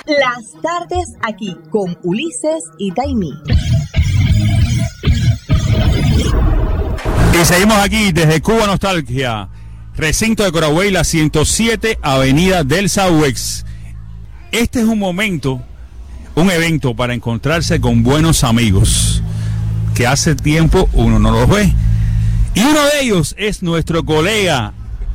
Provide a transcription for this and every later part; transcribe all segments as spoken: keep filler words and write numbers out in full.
Las tardes aquí con Ulises y Taimí. Y seguimos aquí desde Cuba Nostalgia, recinto de Coraway, la ciento siete Avenida del Southwest. Este es un momento, un evento para encontrarse con buenos amigos, que hace tiempo uno no los ve. Y uno de ellos es nuestro colega,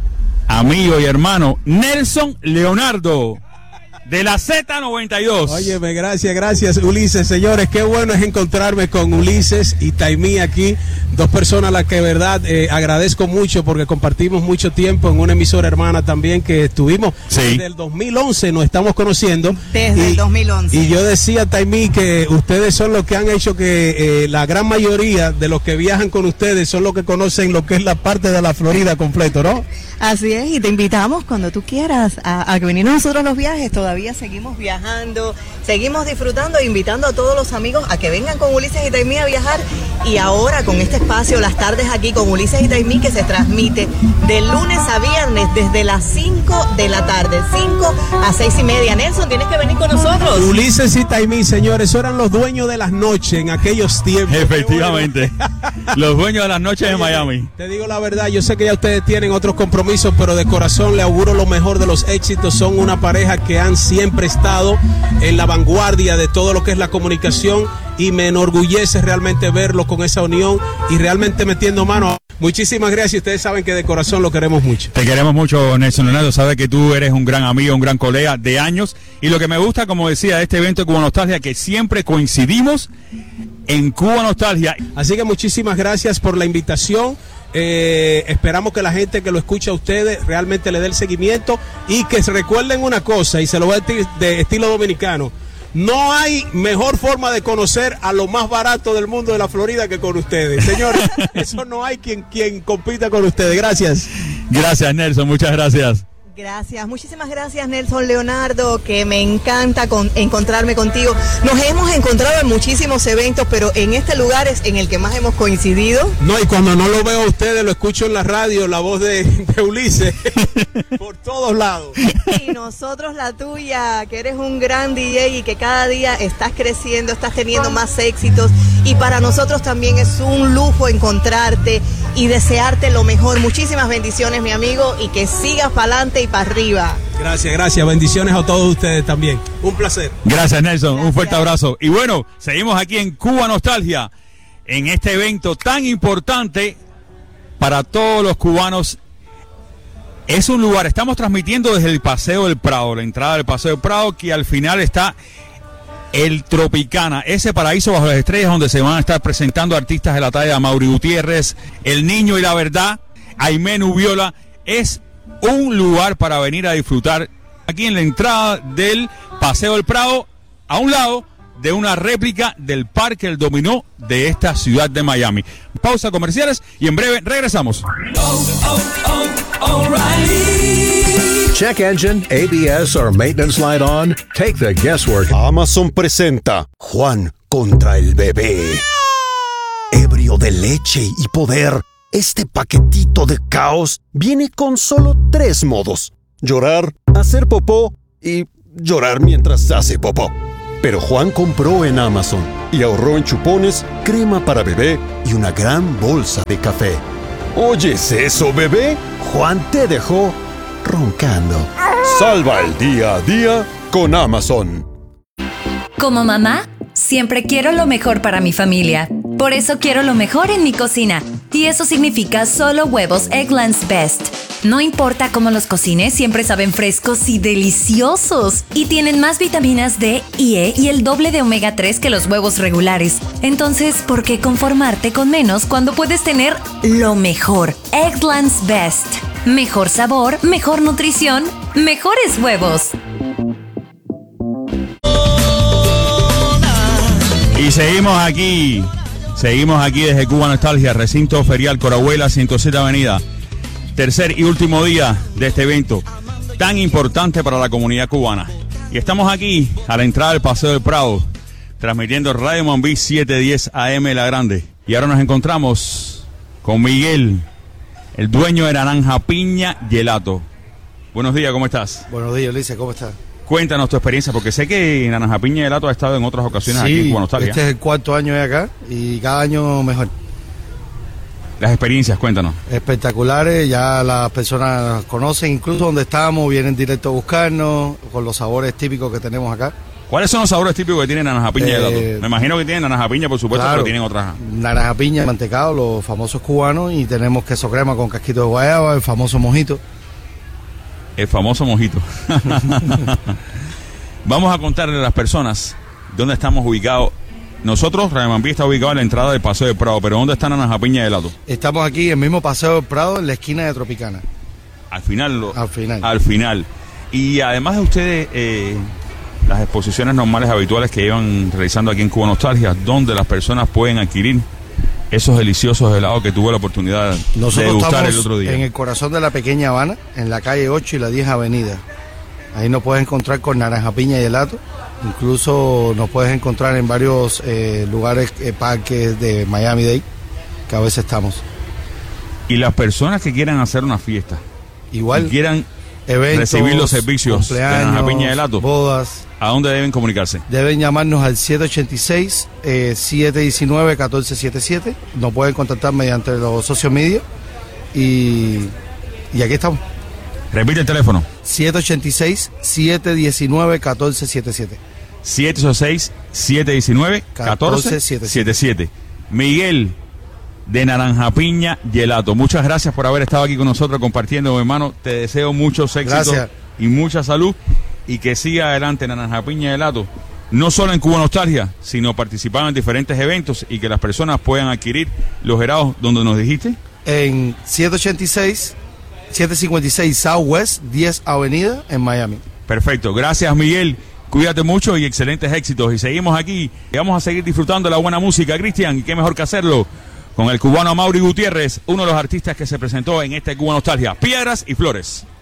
amigo y hermano, Nelson Leonardo, de la Z noventa y dos. Óyeme, gracias, gracias, Ulises. Señores, qué bueno es encontrarme con Ulises y Taimí aquí, dos personas a las que de verdad eh, agradezco mucho porque compartimos mucho tiempo en una emisora hermana también que estuvimos sí. desde el dos mil once, nos estamos conociendo. Desde y, el dos mil once. Y yo decía, Taimí, que ustedes son los que han hecho que eh, la gran mayoría de los que viajan con ustedes son los que conocen lo que es la parte de la Florida completo, ¿no? Así es, y te invitamos cuando tú quieras a, a que venir nosotros los viajes. Todavía seguimos viajando, seguimos disfrutando e invitando a todos los amigos a que vengan con Ulises y Taimí a viajar. Y ahora con este espacio, las tardes aquí con Ulises y Taimí, que se transmite de lunes a viernes desde las cinco de la tarde, cinco a seis y media. Nelson, tienes que venir con nosotros. Ulises y Taimí, señores, eso eran los dueños de las noches en aquellos tiempos. Efectivamente, los dueños de las noches de Miami. Te digo la verdad, yo sé que ya ustedes tienen otros compromisos, pero de corazón le auguro lo mejor de los éxitos. Son una pareja que han siempre estado en la vanguardia de todo lo que es la comunicación y me enorgullece realmente verlo con esa unión y realmente metiendo mano. Muchísimas gracias, ustedes saben que de corazón lo queremos mucho. Te queremos mucho, Nelson Leonardo, sabes que tú eres un gran amigo, un gran colega de años, y lo que me gusta, como decía, de este evento de Cuba Nostalgia, que siempre coincidimos en Cuba Nostalgia. Así que muchísimas gracias por la invitación. Eh, esperamos que la gente que lo escucha a ustedes realmente le dé el seguimiento y que se recuerden una cosa, y se lo voy a decir de estilo dominicano: no hay mejor forma de conocer a lo más barato del mundo de la Florida que con ustedes, señores. Eso no hay quien, quien compita con ustedes. Gracias. Gracias, Nelson, muchas gracias. Gracias, muchísimas gracias, Nelson Leonardo, que me encanta con, encontrarme contigo. Nos hemos encontrado en muchísimos eventos, pero en este lugar es en el que más hemos coincidido. No, y cuando no lo veo a ustedes, lo escucho en la radio, la voz de, de Ulises, por todos lados. Y nosotros la tuya, que eres un gran D J y que cada día estás creciendo, estás teniendo más éxitos. Y para nosotros también es un lujo encontrarte y desearte lo mejor. Muchísimas bendiciones, mi amigo, y que sigas para adelante y para arriba. Gracias, gracias. Bendiciones a todos ustedes también. Un placer. Gracias, Nelson. Gracias. Un fuerte abrazo. Y bueno, seguimos aquí en Cuba Nostalgia, en este evento tan importante para todos los cubanos. Es un lugar, estamos transmitiendo desde el Paseo del Prado, la entrada del Paseo del Prado, que al final está el Tropicana, ese paraíso bajo las estrellas donde se van a estar presentando artistas de la talla de Amaury Gutiérrez, El Niño y la Verdad, Aimé Nubiola. Es un lugar para venir a disfrutar aquí en la entrada del Paseo del Prado, a un lado de una réplica del Parque El Dominó de esta ciudad de Miami. Pausa comerciales y en breve regresamos. Oh, oh, oh, O'Reilly. Check engine, A B S, or maintenance light on? Take the guesswork. Amazon presenta Juan contra el bebé. Ebrio de leche y poder, este paquetito de caos viene con solo tres modos: llorar, hacer popó y llorar mientras hace popó. Pero Juan compró en Amazon y ahorró en chupones, crema para bebé y una gran bolsa de café. ¿Oyes eso, bebé? Juan te dejó roncando. Salva el día a día con Amazon. Como mamá, siempre quiero lo mejor para mi familia. Por eso quiero lo mejor en mi cocina. Y eso significa solo huevos Eggland's Best. No importa cómo los cocines, siempre saben frescos y deliciosos. Y tienen más vitaminas D y E y el doble de omega tres que los huevos regulares. Entonces, ¿por qué conformarte con menos cuando puedes tener lo mejor? Eggland's Best. Mejor sabor, mejor nutrición, mejores huevos. Y seguimos aquí, seguimos aquí desde Cuba Nostalgia, recinto ferial Coraway, ciento siete Avenida. Tercer y último día de este evento tan importante para la comunidad cubana. Y estamos aquí a la entrada del Paseo del Prado, transmitiendo Radio Mambí setecientos diez A M La Grande. Y ahora nos encontramos con Miguel, el dueño de Naranja Piña Gelato. Buenos días, ¿cómo estás? Buenos días, Ulises, ¿cómo estás? Cuéntanos tu experiencia, porque sé que Naranja Piña y Gelato ha estado en otras ocasiones Sí, aquí en Cuba Nostalgia. este es el cuarto año de acá y cada año mejor. Las experiencias, cuéntanos. Espectaculares, ya las personas conocen, incluso donde estamos, vienen directo a buscarnos, con los sabores típicos que tenemos acá. ¿Cuáles son los sabores típicos que tiene Naranja Piña y Eh, Gelato? Me imagino que tienen Naranja Piña, por supuesto, Claro, pero tienen otras. naranja piña, mantecado, los famosos cubanos, y tenemos queso crema con casquito de guayaba, el famoso mojito. El famoso mojito. Vamos a contarle a las personas dónde estamos ubicados. Nosotros, Radio Mambí está ubicado en la entrada del Paseo del Prado, pero ¿dónde está Naranja Piña y Gelato? Estamos aquí en el mismo Paseo del Prado, en la esquina de Tropicana. Al final. Lo, Al final. Al final. Y además de ustedes, eh, las exposiciones normales habituales que llevan realizando aquí en Cuba Nostalgia, donde las personas pueden adquirir esos deliciosos helados que tuve la oportunidad de Nosotros degustar estamos el otro día. en el corazón de la pequeña Habana, en la calle ocho y la diez Avenida. Ahí nos puedes encontrar con Naranja Piña y Gelato. Incluso nos puedes encontrar en varios eh, lugares, eh, parques de Miami-Dade, que a veces estamos. Y las personas que quieran hacer una fiesta, Igual, y quieran eventos, recibir los servicios de cumpleaños, Naranja Piña y Gelato, bodas, ¿a dónde deben comunicarse? deben llamarnos al siete ocho seis, siete uno nueve, uno cuatro siete siete. Nos pueden contactar mediante los social media. Y, y aquí estamos. Repite el teléfono. siete ocho seis, siete uno nueve, uno cuatro siete siete. siete ocho seis, siete uno nueve, uno cuatro siete siete. Miguel de Naranja Piña y Gelato, muchas gracias por haber estado aquí con nosotros compartiendo, mi hermano. Te deseo muchos éxitos Gracias. y mucha salud, y que siga adelante Naranja Piña y Gelato, no solo en Cuba Nostalgia, sino participando en diferentes eventos y que las personas puedan adquirir los helados donde nos dijiste. En siete ochenta y seis, siete cincuenta y seis Southwest diez Avenida en Miami. Perfecto, gracias Miguel, cuídate mucho y excelentes éxitos. Y seguimos aquí, y vamos a seguir disfrutando de la buena música, Cristian, y qué mejor que hacerlo con el cubano Amaury Gutiérrez, uno de los artistas que se presentó en este Cuba Nostalgia, Piedras y Flores.